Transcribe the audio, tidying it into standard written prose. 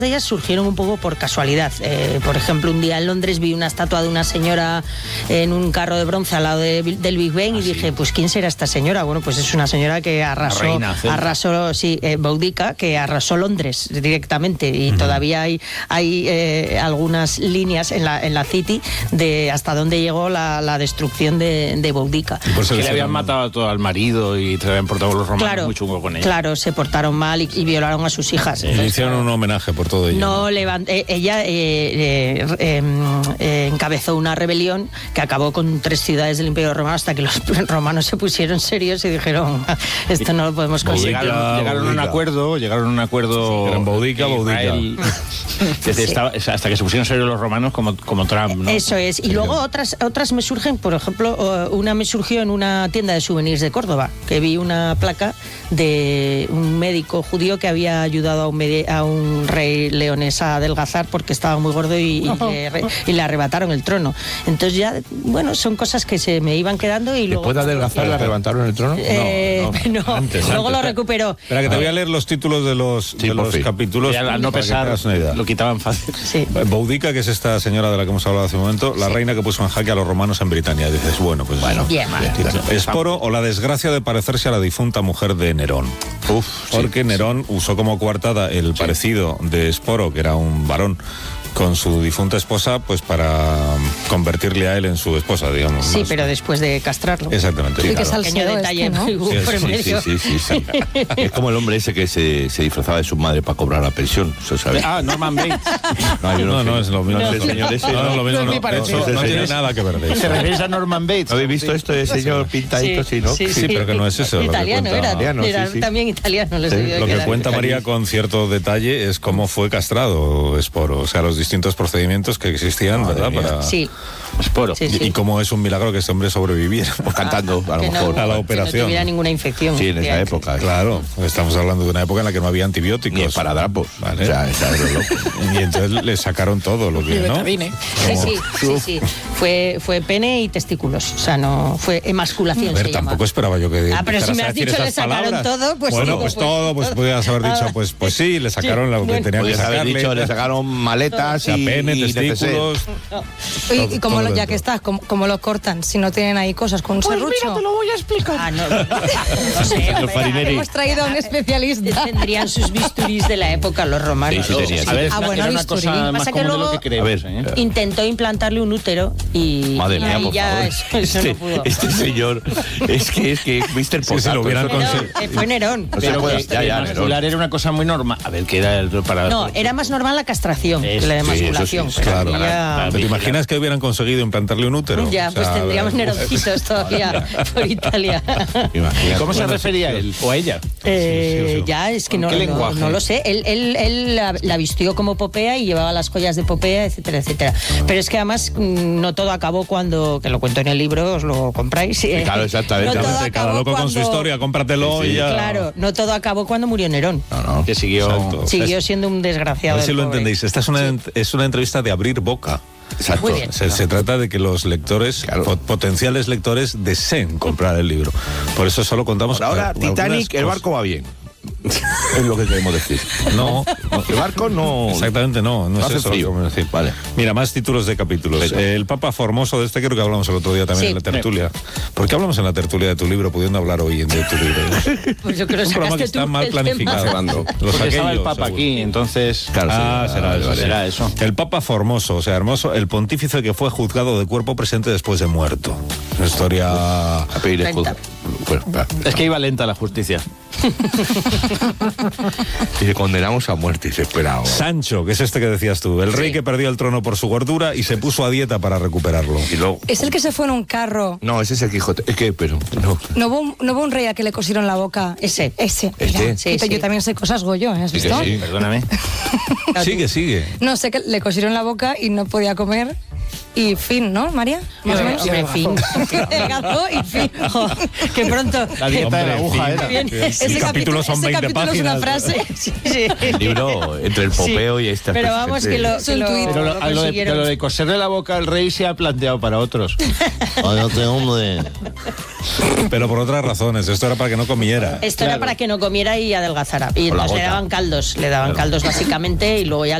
de ellas surgieron un poco por casualidad. Por ejemplo, un día en Londres vi una estatua de una señora en un carro de bronce al lado del Big Ben y dije, pues ¿quién será esta señora? Bueno, pues es una señora que arrasó Boudica, que arrasó Londres directamente y todavía hay algunas líneas en la City de hasta dónde llegó la destrucción de Boudica. Que le habían matado a todo al marido y se habían portado los romanos muy chungo con ella. Claro, se portaron mal y violaron a sus hijas. Le hicieron un homenaje por todo ello. No, ella encabezó una rebelión que acabó con 3 ciudades del Imperio Romano hasta que los romanos se pusieron serios y dijeron, esto no lo podemos conseguir. Llegaron a un acuerdo. Eran Boudica. Hasta que se pusieron serios los romanos como Trump, ¿no? Eso es. Y luego otras me surgen, por ejemplo, una me surgió en una tienda de souvenirs de Córdoba, que vi una placa de un médico judío que había ayudado a un rey leonés a adelgazar porque estaba muy gordo y le arrebataron el trono. Entonces ya, bueno, son cosas que se me iban quedando y luego... ¿Después de adelgazar le arrebataron el trono? No. Antes, luego lo recuperó. Espera, que te voy a leer los títulos de los capítulos. Al no pesar, lo quitaban fácil. Sí. Boudica, que es esta señora de la que hemos hablado hace un momento, la reina que puso en jaque a los romanos en Britania. Dices, bueno, pues... Bien. Esporo o la desgracia de parecerse a la difunta mujer de Nerón. Porque Nerón usó como coartada el parecido de Esporo, que era un varón, con su difunta esposa, pues para convertirle a él en su esposa, digamos. Sí, pero después de castrarlo. Exactamente. Sí, que salseado detalle, ¿no? Sí. Es como el hombre ese que se disfrazaba de su madre para cobrar la pensión, ¿sabes? Norman Bates. No, es lo mismo. No, el señor ese. No tiene nada que ver de eso. ¿Se refiere a Norman Bates? ¿No habéis visto esto de señor pintadito? Sí, ¿no? Sí, pero que no es eso. Italiano era también italiano. Lo que cuenta María con cierto detalle es cómo fue castrado Esporo, o sea, los distintos procedimientos que existían, ¿verdad? Sí. Esporo. Y cómo es un milagro que este hombre sobreviviera. Pues cantando, a lo mejor. A la operación. Que no tuviera ninguna infección. Sí, en esa época. Claro, estamos hablando de una época en la que no había antibióticos. Ni esparadrapos. ¿Vale? O sea, es loco. Y entonces le sacaron todo lo que, ¿no? Sí. Fue pene y testículos. O sea, no fue emasculación. A ver, tampoco esperaba yo que... pero si me has dicho le sacaron todo, pues... Bueno, pues todo, pues podías haber dicho, pues sí, le sacaron lo que tenían que sacarle. Haber dicho, le sacaron maletas y pene, testículos... Y como ya que estás, como lo cortan, si no tienen ahí cosas con un serrucho. Pues mira, te lo voy a explicar. No sé, hemos traído a un especialista. Tendrían sus bisturís de la época los romanos. Sí, tenían. A ver, bueno, era una cosa más común de lo que creemos. Intentó implantarle un útero y ya eso no pudo. Este señor, es que Mr. Potato. Si lo hubieran conseguido. Fue Nerón. Pero mascular era una cosa muy normal. A ver, ¿qué era para...? No, era más normal la castración que la emasculación. Claro. ¿Te imaginas que hubieran conseguido implantarle un útero? Ya, pues tendríamos neroncitos todavía por Italia. ¿Cómo se refería a él o a ella? Ya, es que no lo sé. Él la vistió como Popea y llevaba las joyas de Popea, etcétera, etcétera. Pero es que además no todo acabó cuando, que lo cuento en el libro, os lo compráis. Claro, exactamente. Cada loco con su historia, cómpratelo y ya. Claro, no todo acabó cuando murió Nerón. No. Que siguió siendo un desgraciado. A ver si lo entendéis. Esta es una entrevista de abrir boca. Exacto. Muy bien. Se trata de que los lectores, potenciales lectores, deseen comprar el libro. Por eso solo contamos... Ahora, Titanic, el barco va bien. Es lo que queremos decir. No, el barco no... Exactamente no es eso lo que queremos decir. Vale. Mira, más títulos de capítulos. El Papa Formoso, de este creo que hablamos el otro día también en la tertulia. ¿Por qué hablamos en la tertulia de tu libro, pudiendo hablar hoy de tu libro? Pues yo creo que un programa que está mal planificado. Porque estaba el Papa aquí, entonces... Claro, será eso. El Papa Formoso, o sea, hermoso, el pontífice que fue juzgado de cuerpo presente después de muerto. Una historia... A pedir excusa. Es que iba lenta la justicia. Y le condenamos a muerte y se espera. Sancho, que es este que decías tú, el rey que perdió el trono por su gordura y se puso a dieta para recuperarlo. Y luego... Es el que se fue en un carro. No, ese es el Quijote. Es que, pero... No hubo un rey a que le cosieron la boca. Ese. Mira, sí. Yo también sé cosas, Goyo, ¿has visto? Sí, perdóname. Sigue. No sé, que le cosieron la boca y no podía comer. y fin, ¿no, María? Más o menos. Hombre, fin. Delgado y fin. Jo, que pronto. La dieta de la aguja era. Bien. El capítulo son 20 capítulo es una páginas. frase. Sí, sí. El libro entre el popeo y esta. Pero vamos, que lo, Es un tuit. Pero lo de, consiguieron. lo de coserle la boca al rey se ha planteado para otros. Pero por otras razones, esto era para que no comiera. Esto era para que no comiera y adelgazara. Y Con la entonces le gota. daban caldos básicamente y luego ya